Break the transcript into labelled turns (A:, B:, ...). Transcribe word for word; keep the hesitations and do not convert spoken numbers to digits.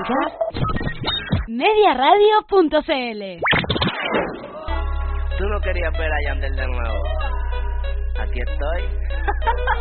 A: escuchas mediaradio punto c l.
B: Tú no querías ver a Yandel de nuevo. Aquí estoy.